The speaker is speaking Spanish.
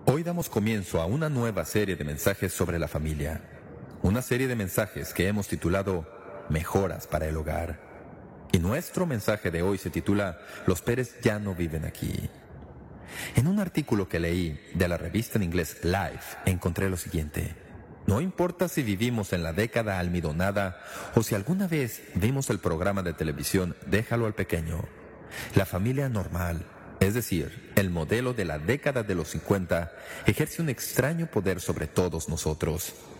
Hoy damos comienzo a una nueva serie de mensajes sobre la familia. Una serie de mensajes que hemos titulado Mejoras para el Hogar. Y nuestro mensaje de hoy se titula Los Pérez ya no viven aquí. En un artículo que leí de la revista en inglés Life, encontré lo siguiente. No importa si vivimos en la década almidonada o si alguna vez vimos el programa de televisión Déjalo al pequeño. La familia normal, es decir, el modelo de la década de los 50, ejerce un extraño poder sobre todos nosotros.